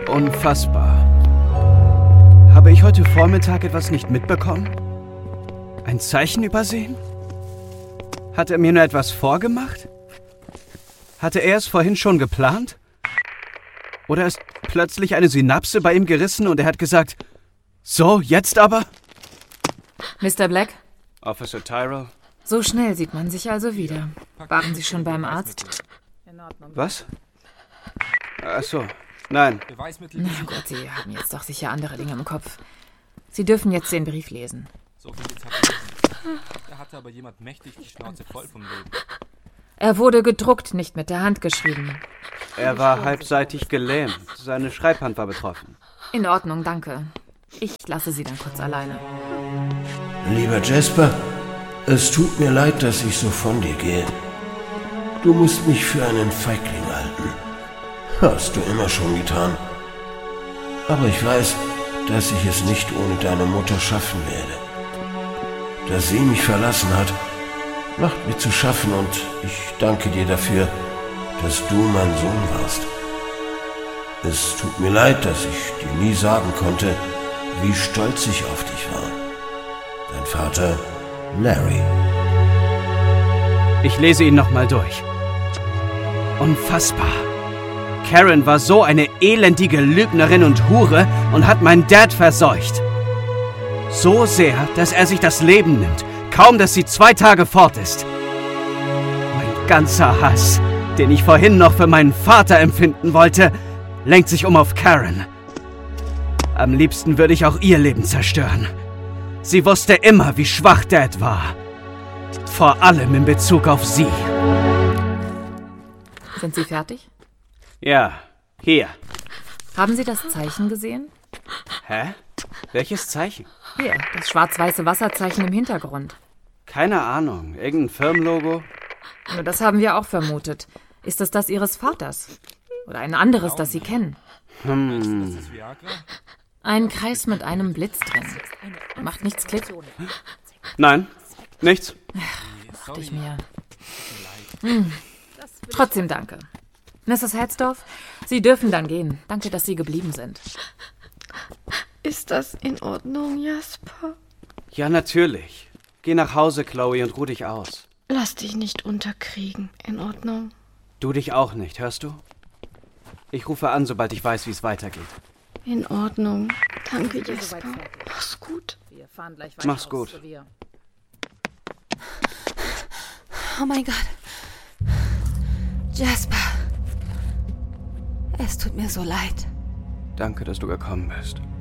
Unfassbar. Habe ich heute Vormittag etwas nicht mitbekommen? Ein Zeichen übersehen? Hat er mir nur etwas vorgemacht? Hatte er es vorhin schon geplant? Oder ist plötzlich eine Synapse bei ihm gerissen und er hat gesagt, so, jetzt aber? Mr. Black? Officer Tyrell? So schnell sieht man sich also wieder. Waren Sie schon beim Arzt? Was? Ach so, nein. Na gut, Sie haben jetzt doch sicher andere Dinge im Kopf. Sie dürfen jetzt den Brief lesen. So viel Zeit da hatte aber jemand mächtig die Schnauze voll vom Leben. Er wurde gedruckt, nicht mit der Hand geschrieben. Er war halbseitig gelähmt. Seine Schreibhand war betroffen. In Ordnung, danke. Ich lasse Sie dann kurz alleine. Lieber Jasper, es tut mir leid, dass ich so von dir gehe. Du musst mich für einen Feigling halten. Hast du immer schon getan. Aber ich weiß, dass ich es nicht ohne deine Mutter schaffen werde. Dass sie mich verlassen hat, macht mir zu schaffen und ich danke dir dafür, dass du mein Sohn warst. Es tut mir leid, dass ich dir nie sagen konnte, wie stolz ich auf dich war. Dein Vater, Larry. Ich lese ihn nochmal durch. Unfassbar. Karen war so eine elendige Lügnerin und Hure und hat meinen Dad verseucht. So sehr, dass er sich das Leben nimmt, kaum dass sie 2 Tage fort ist. Mein ganzer Hass, den ich vorhin noch für meinen Vater empfinden wollte, lenkt sich auf Karen. Am liebsten würde ich auch ihr Leben zerstören. Sie wusste immer, wie schwach Dad war. Vor allem in Bezug auf sie. Sind Sie fertig? Ja, hier. Haben Sie das Zeichen gesehen? Hä? Welches Zeichen? Hier, das schwarz-weiße Wasserzeichen im Hintergrund. Keine Ahnung. Irgendein Firmenlogo? Nur das haben wir auch vermutet. Ist es das Ihres Vaters? Oder ein anderes, das Sie kennen? Ein Kreis mit einem Blitz drin. Macht nichts Klick? Nein, nichts. Dachte ich mir. Trotzdem danke. Mrs. Herzdorf, Sie dürfen dann gehen. Danke, dass Sie geblieben sind. Ist das in Ordnung, Jasper? Ja, natürlich. Geh nach Hause, Chloe, und ruh dich aus. Lass dich nicht unterkriegen. In Ordnung? Du dich auch nicht, hörst du? Ich rufe an, sobald ich weiß, wie es weitergeht. In Ordnung. Danke, Jasper. Mach's gut. Mach's gut. Oh mein Gott. Jasper. Es tut mir so leid. Danke, dass du gekommen bist.